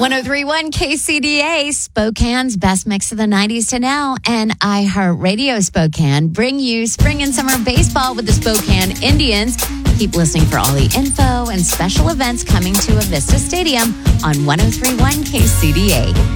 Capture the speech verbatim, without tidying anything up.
ten thirty-one K C D A, Spokane's best mix of the nineties to now, and iHeartRadio Spokane bring you spring and summer baseball with the Spokane Indians. Keep listening for all the info and special events coming to Avista Stadium on ten thirty-one K C D A.